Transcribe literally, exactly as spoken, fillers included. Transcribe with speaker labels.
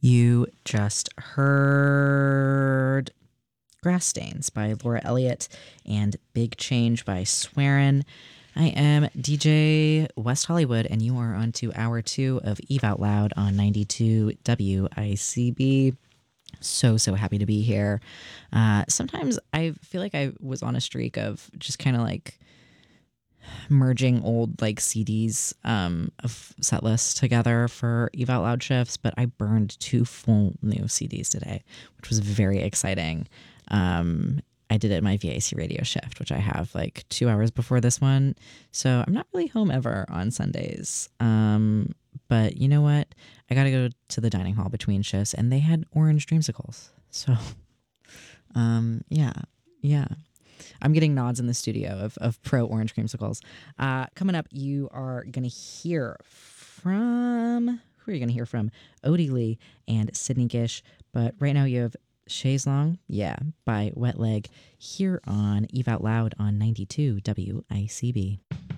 Speaker 1: You just heard Grass Stains by Laura Elliott and Big Change by Swearin. I am D J West Hollywood, and you are on to hour two of Eve Out Loud on ninety-two W I C B. So, so happy to be here. Uh, sometimes I feel like I was on a streak of just kind of like merging old like C Ds um, of set lists together for Eve Out Loud shifts, but I burned two full new C Ds today, which was very exciting. Um, I did it at my V A C radio shift, which I have like two hours before this one. So I'm not really home ever on Sundays. Um, but you know what? I got to go to the dining hall between shifts, and they had orange dreamsicles. So um, yeah, yeah. I'm getting nods in the studio of, of pro orange creamsicles. Uh, coming up, you are going to hear from, who are you going to hear from? Odie Lee and Sydney Gish. But right now you have Chaise Long, yeah, by Wet Leg here on Eve Out Loud on ninety-two W I C B.